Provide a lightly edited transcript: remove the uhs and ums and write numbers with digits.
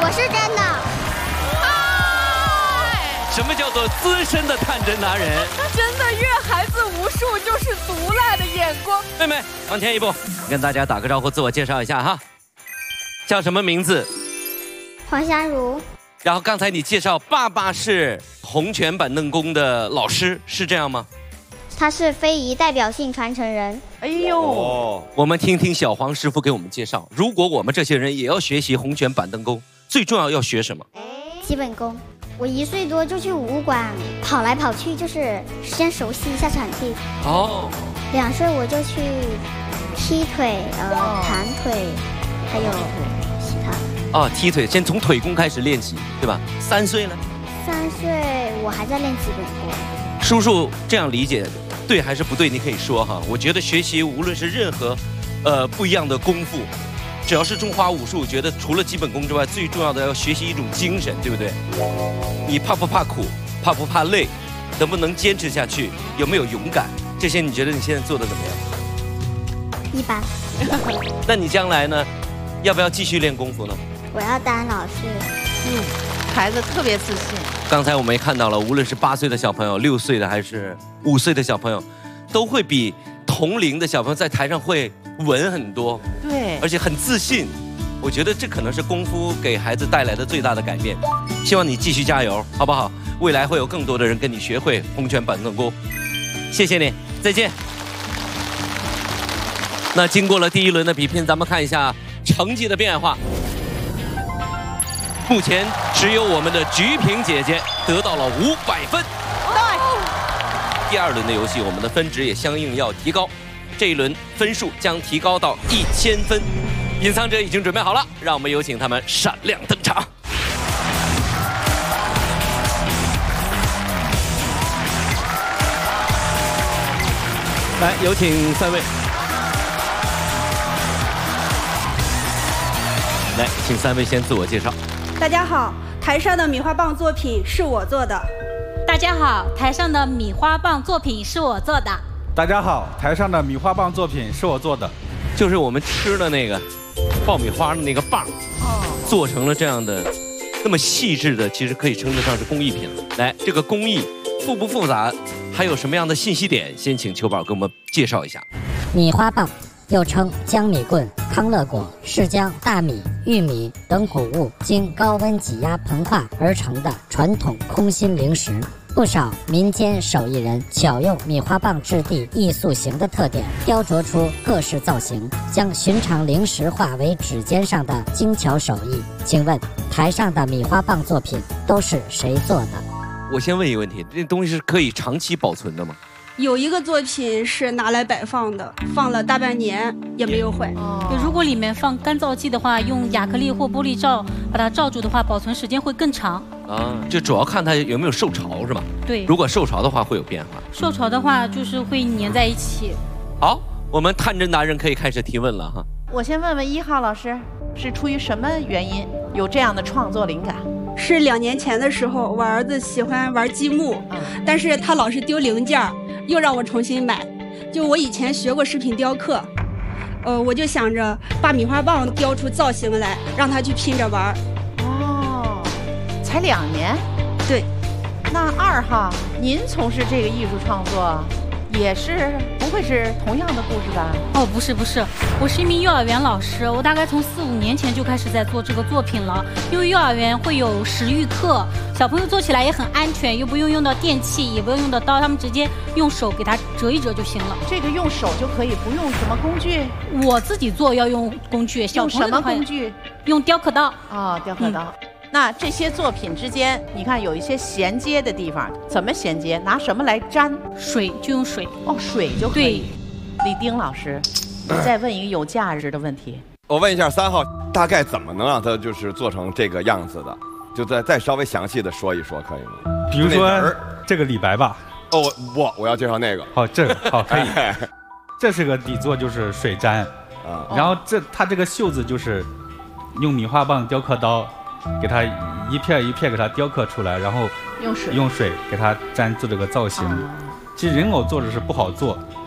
我是真的。 什么叫做资深的探针达人？ 真的阅孩子无数就是毒辣的眼光。 妹妹，往前一步，跟大家打个招呼，自我介绍一下哈。叫什么名字？ 黄霞茹。 然后刚才你介绍爸爸是洪拳板凳功的老师，是这样吗？ 他是非遗代表性传承人。 哎呦， 我们听听小黄师傅给我们介绍，如果我们这些人也要学习洪拳板凳功，最重要要学什么？ 基本功。我1岁多就去武术馆跑来跑去，就是先熟悉一下场地。 哦。 2岁我就去踢腿、弹腿，还有其他。 哦，踢腿，先从腿功开始练习，对吧？3岁呢 ？3岁我还在练基本功。 叔叔这样理解，对还是不对？你可以说哈。我觉得学习无论是任何，不一样的功夫，只要是中华武术，我觉得除了基本功之外，最重要的要学习一种精神，对不对？你怕不怕苦？怕不怕累？能不能坚持下去？有没有勇敢？这些你觉得你现在做的怎么样？ 一般。 那你将来呢？要不要继续练功夫呢？ 我要当老师。 孩子特别自信。 刚才我们也看到了，无论是8岁的小朋友、6岁的还是5岁的小朋友，都会比同龄的小朋友在台上会稳很多， 对， 而且很自信。我觉得这可能是功夫给孩子带来的最大的改变。希望你继续加油，好不好？未来会有更多的人跟你学会洪拳板凳功。谢谢你，再见。那经过了第1轮的比拼，咱们看一下成绩的变化。目前只有我们的菊萍姐姐得到了500分。第2轮的游戏，我们的分值也相应要提高，这一轮分数将提高到1000分。隐藏者已经准备好了，让我们有请他们闪亮登场。来，有请3位。来，请3位先自我介绍。 大家好，台上的米花棒作品是我做的。 大家好，台上的米花棒作品是我做的。 大家好，台上的米花棒作品是我做的。 就是我们吃的那个爆米花的那个棒，做成了这样的那么细致的，其实可以称得上是工艺品了。来，这个工艺复不复杂，还有什么样的信息点？先请秋宝给我们介绍一下。 米花棒又称江米棍、康乐果，是将大米、玉米等谷物经高温挤压膨化而成的传统空心零食。不少民间手艺人巧用米花棒质地易塑形的特点，雕琢出各式造型，将寻常零食化为指尖上的精巧手艺。请问台上的米花棒作品都是谁做的？ 我先问一个问题，这东西是可以长期保存的吗？ 有一个作品是拿来摆放的，放了大半年也没有坏。 如果里面放干燥剂的话，用亚克力或玻璃罩把它罩住的话，保存时间会更长。 就主要看它有没有受潮是吧？ 对， 如果受潮的话会有变化。 受潮的话就是会粘在一起。 好，我们探针达人可以开始提问了哈。 我先问问1号老师，是出于什么原因有这样的创作灵感？ 是2年前的时候，我儿子喜欢玩积木，但是他老是丢零件，又让我重新买。就我以前学过食品雕刻，我就想着把米花棒雕出造型来，让他去拼着玩。 才2年？ 对。 那2号，您从事这个艺术创作，也是不会是同样的故事吧？ 不是，我是一名幼儿园老师，我大概从4、5年前就开始在做这个作品了。因为幼儿园会有食育课，小朋友做起来也很安全，又不用用到电器，也不用用到刀，他们直接用手给它折一折就行了。 这个用手就可以，不用什么工具？ 我自己做要用工具， 用什么工具？ 用雕刻刀。 雕刻刀。那这些作品之间，你看有一些衔接的地方，怎么衔接？拿什么来粘？ 水，就用水。 水就可以。李丁老师，你再问一个有价值的问题。 我问一下3号，大概怎么能让它就是做成这个样子的？就再稍微详细的说一说，可以吗？ 比如说这个李白吧。 我要介绍那个。 好，这个好可以。这是个底座，就是水粘然后它这个袖子就是用米花棒雕刻刀给它一片一片给它雕刻出来，然后用水给它粘做这个造型。其实人偶做的是不好做，